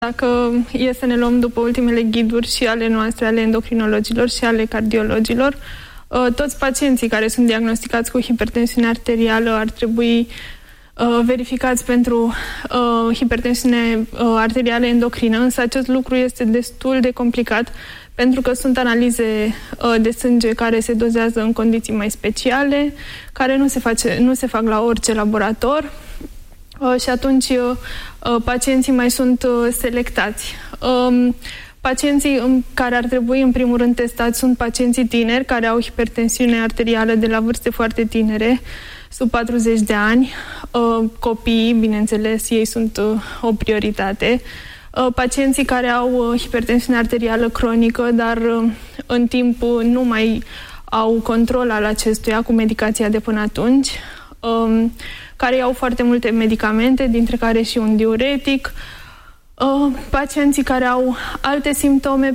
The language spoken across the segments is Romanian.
Dacă e să ne luăm după ultimele ghiduri și ale noastre, ale endocrinologilor și ale cardiologilor, toți pacienții care sunt diagnosticați cu hipertensiune arterială ar trebui verificați pentru hipertensiune arterială endocrină, însă acest lucru este destul de complicat pentru că sunt analize de sânge care se dozează în condiții mai speciale, care nu se fac la orice laborator. Și atunci pacienții mai sunt selectați. Pacienții care ar trebui în primul rând testați sunt pacienții tineri care au hipertensiune arterială de la vârste foarte tinere, sub 40 de ani. Copiii, bineînțeles, ei sunt o prioritate. Pacienții care au hipertensiune arterială cronică, dar în timp nu mai au control al acestuia cu medicația de până atunci, care iau foarte multe medicamente, dintre care și un diuretic, pacienții care au alte simptome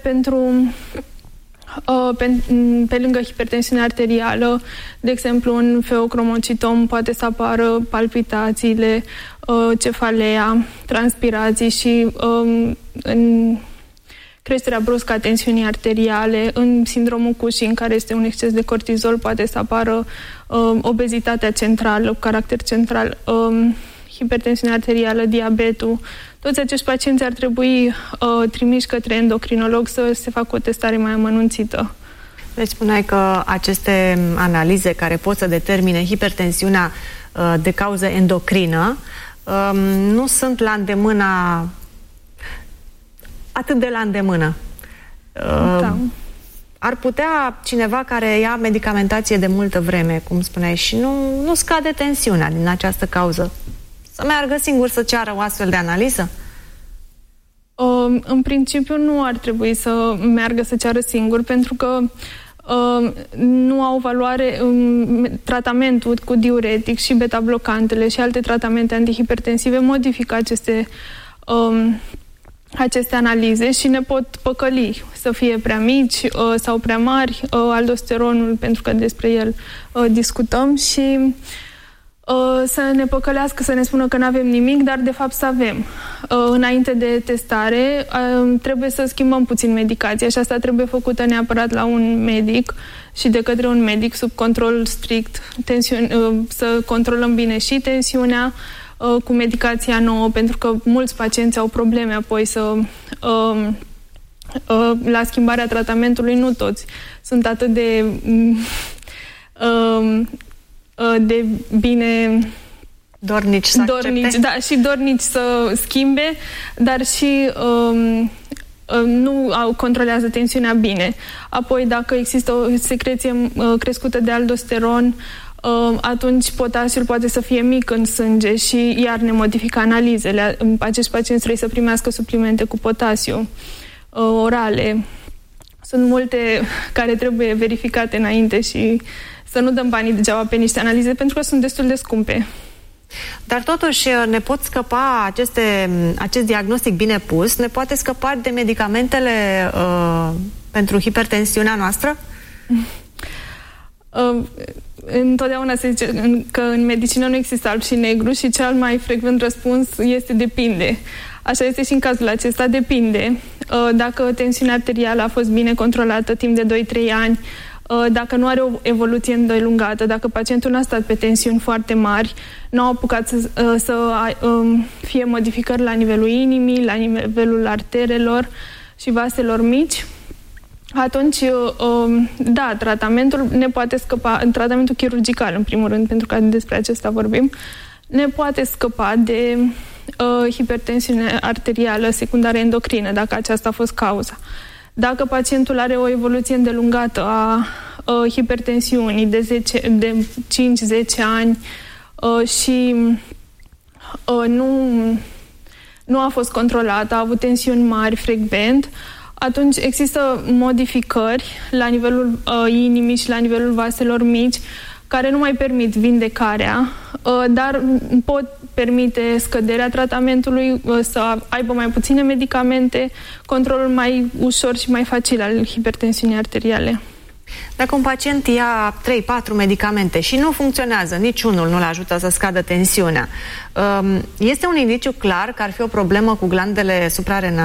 pe lângă hipertensiune arterială, de exemplu în feocromocitom poate să apară palpitațiile, cefalea, transpirații și în creșterea bruscă a tensiunii arteriale, în sindromul Cushing, care este un exces de cortizol, poate să apară obezitatea centrală, cu caracter central, hipertensiunea arterială, diabetul. Toți acești pacienți ar trebui trimiși către endocrinolog să se facă o testare mai amănunțită. Deci spuneai că aceste analize care pot să determine hipertensiunea de cauză endocrină nu sunt la îndemâna, atât de la îndemână. Da. Ar putea cineva care ia medicamentație de multă vreme, cum spuneai, și nu scade tensiunea din această cauză, să meargă singur să ceară o astfel de analiză? În principiu nu ar trebui să meargă să ceară singur, pentru că nu au valoare. Tratamentul cu diuretic și beta-blocantele și alte tratamente antihipertensive modifică aceste analize și ne pot păcăli să fie prea mici sau prea mari, aldosteronul, pentru că despre el discutăm, și să ne păcălească, să ne spună că nu avem nimic, dar de fapt să avem. Înainte de testare trebuie să schimbăm puțin medicația și asta trebuie făcută neapărat la un medic și de către un medic sub control strict, să controlăm bine și tensiunea cu medicația nouă, pentru că mulți pacienți au probleme apoi la schimbarea tratamentului. Nu toți sunt atât de bine dornici să accepte. Da, și dornici să schimbe, dar și nu controlează tensiunea bine. Apoi, dacă există o secreție crescută de aldosteron, atunci potasiul poate să fie mic în sânge și iar ne modifică analizele. Acești pacienți trebuie să primească suplimente cu potasiu orale. Sunt multe care trebuie verificate înainte și să nu dăm banii degeaba pe niște analize, pentru că sunt destul de scumpe. Dar totuși ne pot scăpa acest diagnostic bine pus, ne poate scăpa de medicamentele pentru hipertensiunea noastră? Întotdeauna se zice că în medicină nu există alb și negru și cel mai frecvent răspuns este depinde. Așa este și în cazul acesta, depinde. Dacă tensiunea arterială a fost bine controlată timp de 2-3 ani, dacă nu are o evoluție îndelungată, dacă pacientul nu a stat pe tensiuni foarte mari, nu a apucat să fie modificări la nivelul inimii, la nivelul arterelor și vaselor mici, atunci, da, tratamentul ne poate scăpa, tratamentul chirurgical, în primul rând, pentru că despre acesta vorbim, ne poate scăpa de hipertensiune arterială secundară endocrină, dacă aceasta a fost cauza. Dacă pacientul are o evoluție îndelungată a hipertensiunii de 5-10 ani și nu a fost controlată, a avut tensiuni mari frecvent, atunci există modificări la nivelul inimii și la nivelul vaselor mici care nu mai permit vindecarea, dar pot permite scăderea tratamentului, să aibă mai puține medicamente, controlul mai ușor și mai facil al hipertensiunii arteriale. Dacă un pacient ia 3-4 medicamente și nu funcționează, niciunul nu-l ajută să scadă tensiunea, este un indiciu clar că ar fi o problemă cu glandele suprarenale?